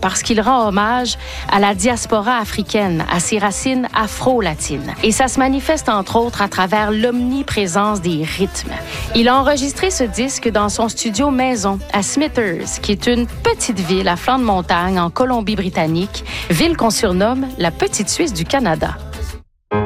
parce qu'il rend hommage à la diaspora africaine, à ses racines afro-latines. Et ça se manifeste entre autres à travers l'omniprésence des rythmes. Il a enregistré ce disque dans son studio maison à Smithers, qui est une petite ville à flanc de montagne en Colombie-Britannique, ville qu'on surnomme la Petite Suisse du Canada.